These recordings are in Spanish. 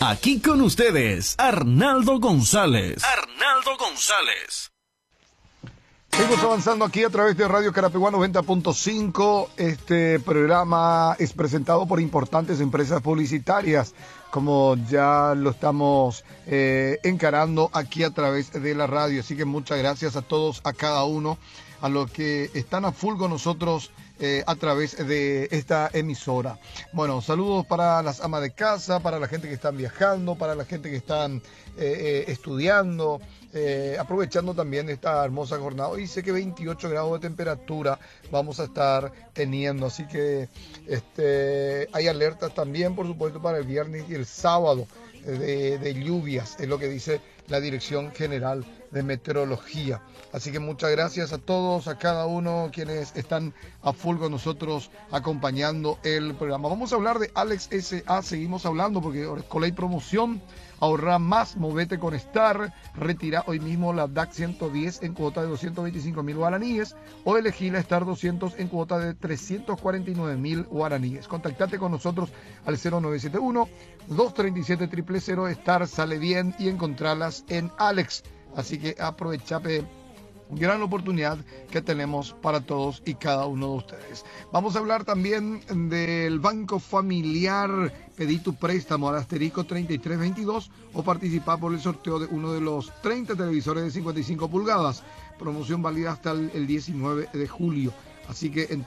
Aquí con ustedes, Arnaldo González. Arnaldo González. Seguimos avanzando aquí a través de Radio Carapeguá 90.5. Este programa es presentado por importantes empresas publicitarias, como ya lo estamos encarando aquí a través de la radio. Así que muchas gracias a todos, a cada uno, a los que están a full con nosotros a través de esta emisora. Bueno, saludos para las amas de casa, para la gente que están viajando, para la gente que están estudiando, aprovechando también esta hermosa jornada. Hoy sé que 28 grados de temperatura vamos a estar teniendo, así que hay alertas también, por supuesto, para el viernes y el sábado de lluvias, es lo que dice la Dirección General de Meteorología. Así que muchas gracias a todos, a cada uno quienes están a full con nosotros acompañando el programa. Vamos a hablar de Alex S.A., seguimos hablando porque Coley Promoción, ahorra más, movete con Star, retira hoy mismo la DAC 110 en cuota de 225.000 guaraníes o elegí la Star 200 en cuota de 349.000 guaraníes. Contactate con nosotros al 0971-237-000. Star sale bien y encontrarlas en Alex. Así que aprovechate, gran oportunidad que tenemos para todos y cada uno de ustedes. Vamos a hablar también del Banco Familiar. Pedí tu préstamo al asterisco 3322 o participa por el sorteo de uno de los 30 televisores de 55 pulgadas. Promoción válida hasta el 19 de julio. Así que en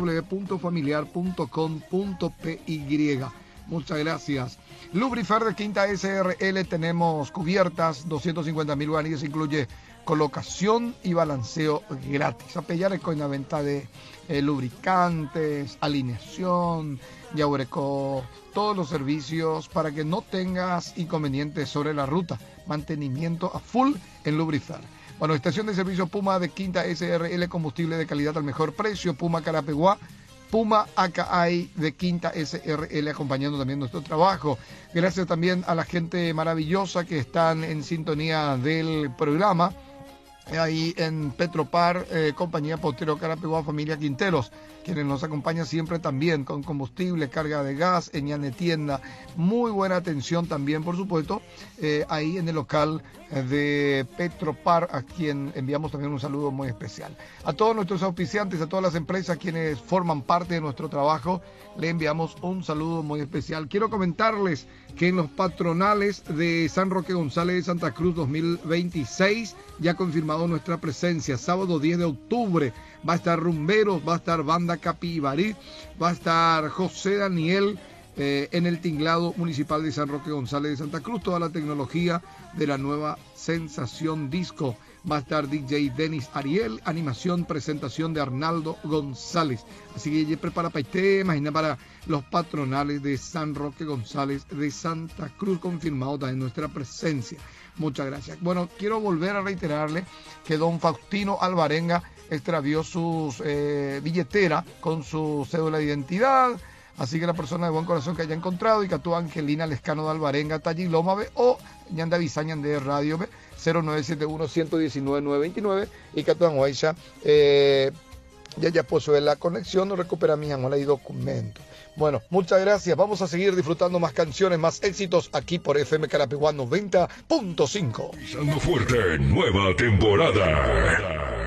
www.familiar.com.py. Muchas gracias. Lubrifer de Quinta SRL, tenemos cubiertas, 250.000 guaraníes, incluye colocación y balanceo gratis. Apellar con la venta de lubricantes, alineación, yaureco, todos los servicios para que no tengas inconvenientes sobre la ruta. Mantenimiento a full en Lubrifer. Bueno, estación de servicio Puma de Quinta SRL, combustible de calidad al mejor precio. Puma Carapeguá, Puma AKI de Quinta SRL, acompañando también nuestro trabajo. Gracias también a la gente maravillosa que están en sintonía del programa. Ahí en Petropar, compañía Potero Carapeguá, familia Quinteros, quienes nos acompañan siempre también con combustible, carga de gas, en Ñane Tienda. Muy buena atención también, por supuesto, ahí en el local de Petropar, a quien enviamos también un saludo muy especial. A todos nuestros auspiciantes, a todas las empresas quienes forman parte de nuestro trabajo, le enviamos un saludo muy especial. Quiero comentarles que en los patronales de San Roque González de Santa Cruz 2026 ya confirmado nuestra presencia. Sábado 10 de octubre va a estar Rumberos, va a estar Banda Capibarí, va a estar José Daniel en el tinglado municipal de San Roque González de Santa Cruz. Toda la tecnología de la nueva Sensación Disco. Va a estar DJ Denis Ariel, animación, presentación de Arnaldo González. Así que ya prepara para este, imagina para los patronales de San Roque González de Santa Cruz, confirmado también nuestra presencia. Muchas gracias. Bueno, quiero volver a reiterarle que don Faustino Alvarenga extravió su billetera con su cédula de identidad. Así que la persona de buen corazón que haya encontrado y que actúa Angelina Lescano de Alvarenga, Talliloma, o Ñanda Bisañan de Radio 0971-119-929 y que actúan Huaycha, ya posee la conexión, no recupera mi amor y documento. Bueno, muchas gracias. Vamos a seguir disfrutando más canciones, más éxitos aquí por FM Carapeguá 90.5. Pisando fuerte, nueva temporada.